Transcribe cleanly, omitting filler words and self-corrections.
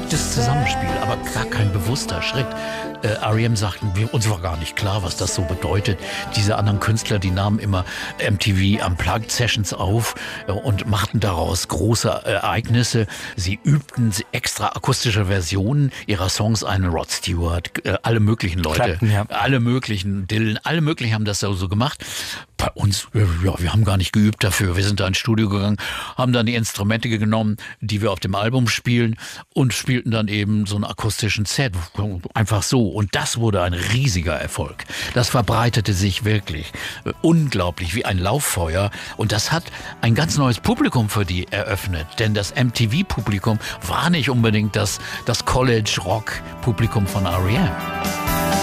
perfektes Zusammenspiel, aber gar kein bewusster Schritt. R.E.M. sagten, uns war gar nicht klar, was das so bedeutet. Diese anderen Künstler, die nahmen immer MTV Unplugged Sessions auf und machten daraus große Ereignisse. Sie übten extra akustische Versionen ihrer Songs ein. Rod Stewart, alle möglichen Leute, Clapton, ja. alle möglichen, Dylan, alle möglichen haben das so gemacht. Bei uns, ja, wir haben gar nicht geübt dafür. Wir sind da ins Studio gegangen, haben dann die Instrumente genommen, die wir auf dem Album spielen und spielten dann eben so einen akustischen Set. Einfach so. Und das wurde ein riesiger Erfolg. Das verbreitete sich wirklich unglaublich wie ein Lauffeuer. Und das hat ein ganz neues Publikum für die eröffnet. Denn das MTV-Publikum war nicht unbedingt das College-Rock-Publikum von R.E.M.